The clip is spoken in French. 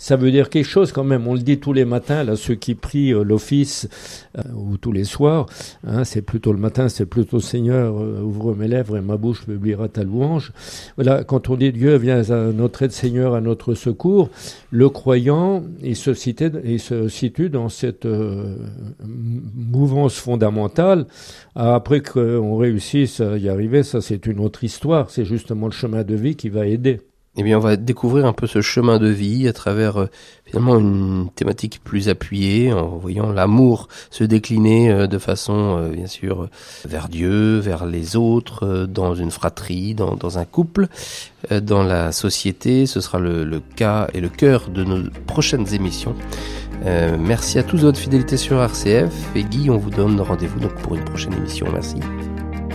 ça veut dire quelque chose quand même. On le dit tous les matins, là, ceux qui prient l'office, ou tous les soirs, hein, c'est plutôt le matin, c'est plutôt Seigneur, ouvre mes lèvres et ma bouche publiera ta louange. Voilà, quand on dit Dieu vient à notre aide, Seigneur, à notre secours, le croyant, il se situe dans cette mouvance fondamentale. Après qu'on réussisse à y arriver, ça c'est une autre histoire, c'est justement le chemin de vie qui va aider. Eh bien, on va découvrir un peu ce chemin de vie à travers finalement une thématique plus appuyée, en voyant l'amour se décliner de façon, bien sûr, vers Dieu, vers les autres, dans une fratrie, dans un couple, dans la société. Ce sera le cas et le cœur de nos prochaines émissions. Merci à tous de votre fidélité sur RCF. Et Guy, on vous donne rendez-vous donc pour une prochaine émission. Merci.